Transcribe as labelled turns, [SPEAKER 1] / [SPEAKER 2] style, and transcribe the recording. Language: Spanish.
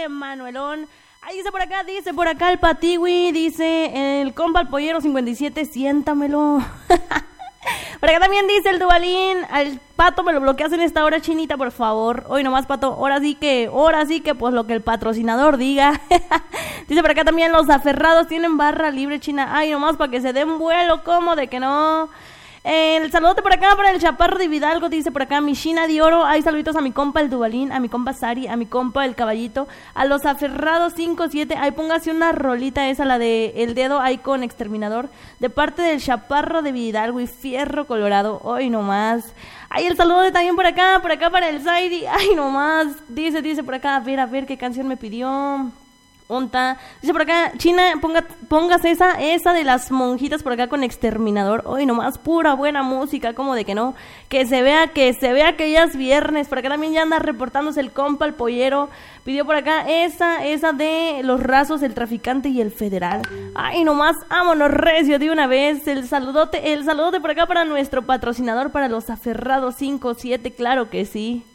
[SPEAKER 1] dice Manuelón. Ahí dice por acá el Patiwi, dice el compa el pollero 57, siéntamelo. Por acá también dice el Dubalín, al Pato me lo bloqueas en esta hora, Chinita, por favor. Hoy nomás, Pato, ahora sí que, pues lo que el patrocinador diga. Dice por acá también los aferrados tienen barra libre, China. Ay, nomás para que se den vuelo, ¿cómo? De que no. El saludote por acá para el Chaparro de Vidalgo, dice por acá, mi China de Oro. Hay saluditos a mi compa el Dubalín, a mi compa Sari, a mi compa el Caballito, a los aferrados 5-7. Ahí póngase una rolita esa, la de El Dedo ahí con Exterminador, de parte del Chaparro de Vidalgo y Fierro Colorado. Hoy nomás. Ahí el saludote también por acá para el Zaidi. Ay, nomás. Dice por acá, a ver qué canción me pidió. Onta. Dice por acá, China, póngase esa de las monjitas por acá con Exterminador. Hoy nomás pura buena música, como de que no, que se vea que ya es viernes. Por acá también ya anda reportándose el compa, el pollero. Pidió por acá esa de Los Rasos, el Traficante y el Federal. Ay, nomás, vámonos recio de una vez. El saludote por acá para nuestro patrocinador, para los aferrados 5-7, claro que sí.